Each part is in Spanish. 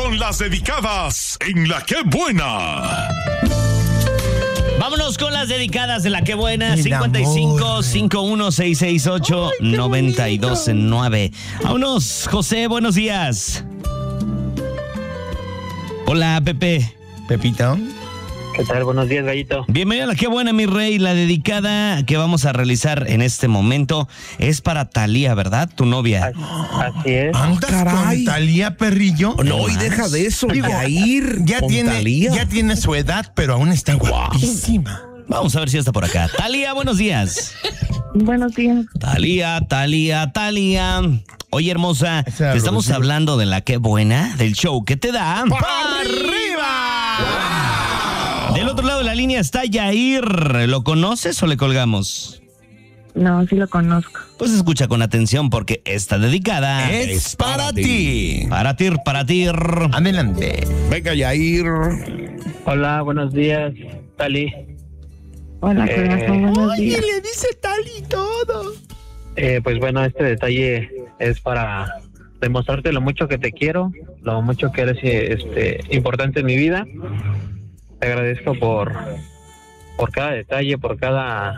con las dedicadas en La Qué Buena. Vámonos con las dedicadas de La Qué Buena. 55-51-668-929. Vámonos, José, buenos días. Hola, Pepe. Pepito. ¿Qué tal? Buenos días, Gallito. Bienvenido a La Qué Buena, mi rey. La dedicada que vamos a realizar en este momento es para Talía, ¿verdad? Tu novia. Así es. ¿Andas con Talía, perrillo? No, y deja de eso. Yair ya tiene su edad, pero aún está guapísima. Vamos a ver si está por acá. Talía, buenos días. Buenos días. Talía. Oye, hermosa, te estamos hablando de La Qué Buena, del show que te da ¡para arriba! ¡Wow! Del otro lado de la línea está Yair. ¿Lo conoces o le colgamos? No, sí lo conozco. Pues escucha con atención porque esta dedicada Es para ti. Para ti. Adelante. Venga, Yair. Hola, buenos días, Tali. Hola, corazón, buenos días. le dice Tali todo. Pues bueno, este detalle es para demostrarte lo mucho que te quiero, lo mucho que eres importante en mi vida. Te agradezco por cada detalle, por cada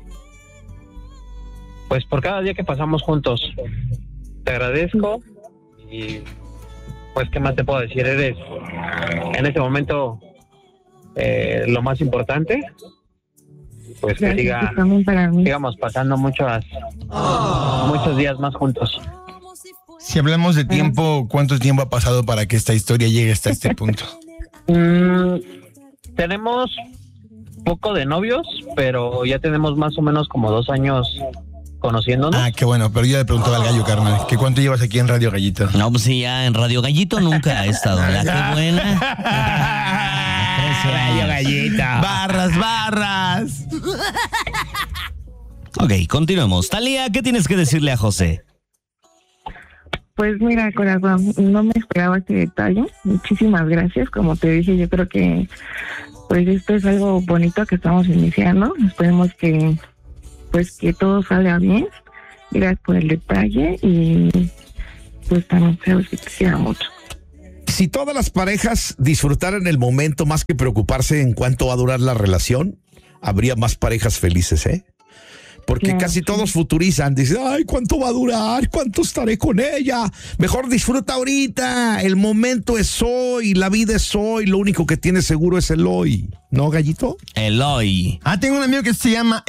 día que pasamos juntos. Te agradezco y pues qué más te puedo decir, eres en este momento lo más importante. Pues que sigamos pasando muchos días más juntos. Si hablamos de tiempo, ¿cuánto tiempo ha pasado para que esta historia llegue hasta este punto? Tenemos poco de novios, pero ya tenemos más o menos como 2 años conociéndonos. Ah, qué bueno, pero yo le preguntaba al gallo, carnal, ¿que cuánto llevas aquí en Radio Gallito? No, pues sí, ya en Radio Gallito nunca he estado. La Qué Buena. Radio Gallita. Barras. Ok, continuemos. Talía, ¿qué tienes que decirle a José? Pues mira, corazón, no me esperaba este detalle. Muchísimas gracias. Como te dije, yo creo que pues esto es algo bonito que estamos iniciando. Esperemos que todo salga bien. Gracias por el detalle y pues también sabes que te quiero mucho. Si todas las parejas disfrutaran el momento más que preocuparse en cuánto va a durar la relación, habría más parejas felices, ¿eh? Porque claro, casi todos futurizan, dicen, ay, ¿cuánto va a durar? ¿Cuánto estaré con ella? Mejor disfruta ahorita, el momento es hoy, la vida es hoy, lo único que tienes seguro es el hoy, ¿no, Gallito? El hoy. Tengo un amigo que se llama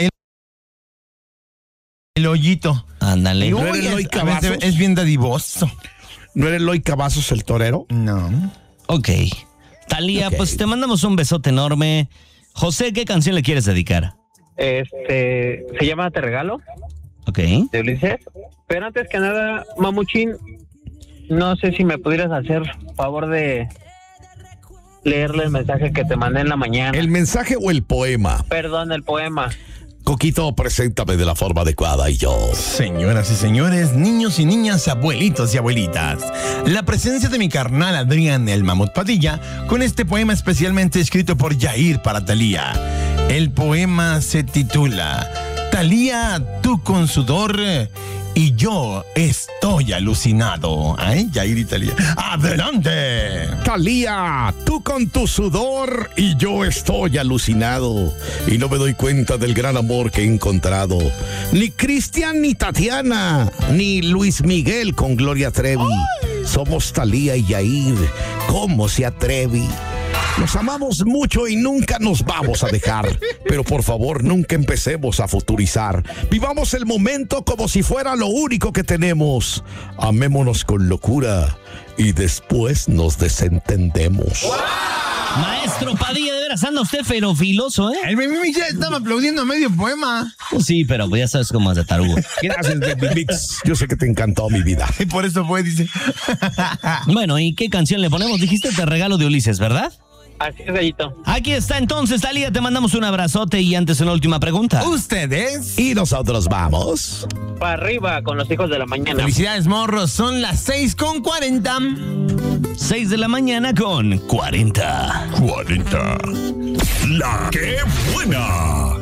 el Hoyito. Ándale. ¿No era Eloy Cavazos? Es bien dadivoso. ¿No era Eloy Cavazos el torero? No. Ok. Talía, pues te mandamos un besote enorme. José, ¿qué canción le quieres dedicar? Se llama Te Regalo, Ok. de Ulises. Pero antes que nada, Mamuchín, no sé si me pudieras hacer favor de leerle el mensaje que te mandé en la mañana. ¿El mensaje o el poema? Perdón, el poema. Coquito, preséntame de la forma adecuada y yo. Señoras y señores, niños y niñas, abuelitos y abuelitas, la presencia de mi carnal Adrián el Mamut Padilla con este poema especialmente escrito por Yair para Talía. El poema se titula Talía, tú con sudor y yo estoy alucinado. Yair y Talía. ¡Adelante! Talía, tú con tu sudor y yo estoy alucinado y no me doy cuenta del gran amor que he encontrado. Ni Cristian ni Tatiana, ni Luis Miguel con Gloria Trevi. Somos Talía y Yair. ¿Cómo se atrevi? Nos amamos mucho y nunca nos vamos a dejar. Pero por favor, nunca empecemos a futurizar. Vivamos el momento como si fuera lo único que tenemos. Amémonos con locura y después nos desentendemos. ¡Wow! Maestro Padilla, de veras anda usted ferofiloso, ¿eh? El Mimi ya estaba aplaudiendo medio poema. Pues sí, pero pues ya sabes cómo es de tarugo. Gracias, Baby Mix. Yo sé que te encantó mi vida. Y por eso fue, dice. Bueno, ¿y qué canción le ponemos? Dijiste Te Regalo de Ulises, ¿verdad? Así es, Gallito. Aquí está entonces, Talía, te mandamos un abrazote y antes una última pregunta. ¿Ustedes? Y nosotros vamos Para arriba con los hijos de la mañana. Felicidades, morros, son las 6:40. 6 de la mañana con 40. La Qué Buena.